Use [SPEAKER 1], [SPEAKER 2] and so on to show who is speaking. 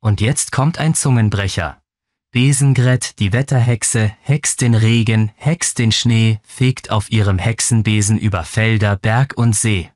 [SPEAKER 1] Und jetzt kommt ein Zungenbrecher. Besengret, die Wetterhexe, hext den Regen, hext den Schnee, fegt auf ihrem Hexenbesen über Felder, Berg und See.